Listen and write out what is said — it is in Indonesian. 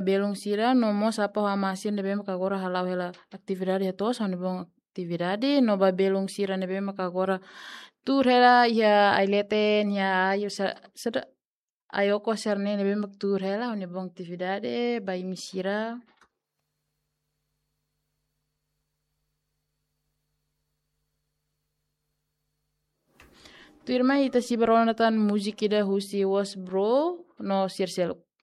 belong sira no mo sapa hamasin nebe makagora halau hela aktividade hatos ne bong aktividade no ba belong sira nebe makagora tur hela ya aileten ya ayo sada ayoko serne nebe mak tur hela ne bong aktividade bai misira. Tu irma ita si baronatan musik ida husi was bro no sir